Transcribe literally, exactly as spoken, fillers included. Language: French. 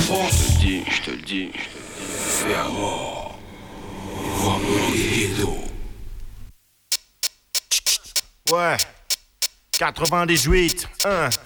pense. Je te le dis, je te le dis. Fermo. Vomito. Ouais. quatre-vingt-dix-huit, un.